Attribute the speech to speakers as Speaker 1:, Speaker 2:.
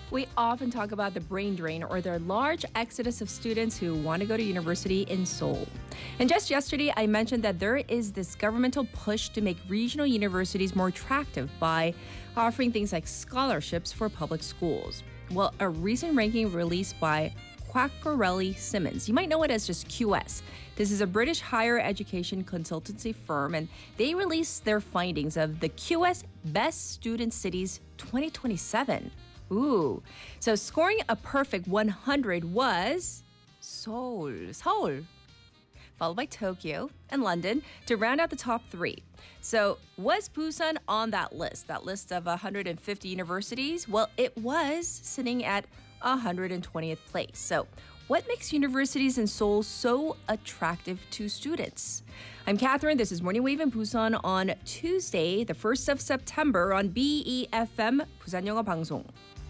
Speaker 1: We often talk about the brain drain or the large exodus of students who want to go to university in Seoul. And just yesterday, I mentioned that there is this governmental push to make regional universities more attractive by offering things like scholarships for public schools. Well, a recent ranking released by Quacquarelli Simmons. You might know it as just QS. This is a British higher education consultancy firm, and they released their findings of the QS Best Student Cities 2027. Ooh. So scoring a perfect 100 was Seoul, followed by Tokyo and London to round out the top three. So was Busan on that list of 150 universities? Well, it was sitting at 120th place. So what makes universities in Seoul so attractive to students? I'm Catherine. This is Morning Wave in Busan on Tuesday, the 1st of September on BEFM, 부산 영어 방송.